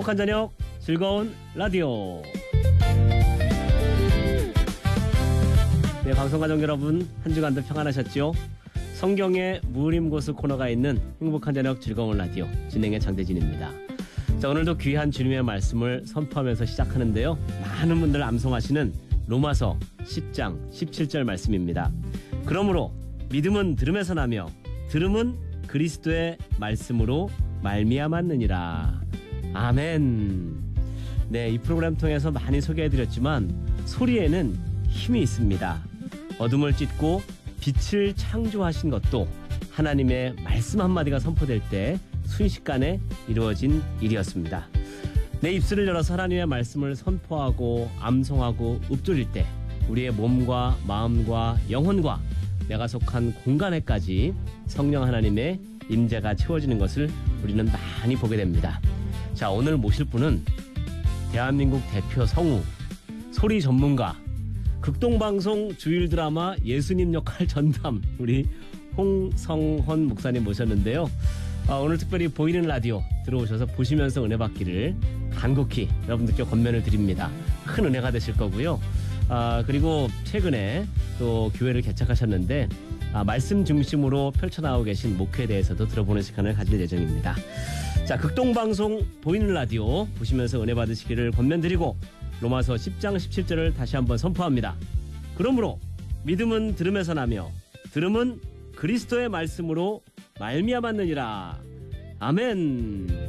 행복한 저녁 즐거운 라디오. 네, 방송가족 여러분, 한 주간도 평안하셨죠? 성경의 무림고수 코너가 있는 행복한 저녁 즐거운 라디오 진행의 장대진입니다. 자, 오늘도 귀한 주님의 말씀을 선포하면서 시작하는데요. 많은 분들 암송하시는 로마서 10장 17절 말씀입니다. 그러므로 믿음은 들음에서 나며 들음은 그리스도의 말씀으로 말미암았느니라. 아멘. 네, 이 프로그램 통해서 많이 소개해드렸지만 소리에는 힘이 있습니다. 어둠을 찢고 빛을 창조하신 것도 하나님의 말씀 한마디가 선포될 때 순식간에 이루어진 일이었습니다. 내 입술을 열어서 하나님의 말씀을 선포하고 암송하고 읊조릴 때 우리의 몸과 마음과 영혼과 내가 속한 공간에까지 성령 하나님의 임재가 채워지는 것을 우리는 많이 보게 됩니다. 자, 오늘 모실 분은 대한민국 대표 성우, 소리 전문가, 극동방송 주일 드라마 예수님 역할 전담 우리 홍성헌 목사님 모셨는데요. 오늘 특별히 보이는 라디오 들어오셔서 보시면서 은혜 받기를 간곡히 여러분들께 권면을 드립니다. 큰 은혜가 되실 거고요. 그리고 최근에 또 교회를 개척하셨는데 말씀 중심으로 펼쳐나오고 계신 목회에 대해서도 들어보는 시간을 가질 예정입니다. 자, 극동방송 보이는 라디오 보시면서 은혜 받으시기를 권면드리고 로마서 10장 17절을 다시 한번 선포합니다. 그러므로 믿음은 들음에서 나며 들음은 그리스도의 말씀으로 말미암았느니라. 아멘.